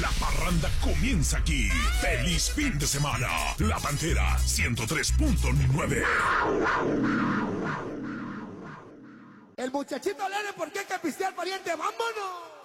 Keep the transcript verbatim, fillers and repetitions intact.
La parranda comienza aquí. ¡Feliz fin de semana! La Pantera ciento tres punto nueve. El muchachito Lene, ¿por qué hay que pistear, pariente? ¡Vámonos!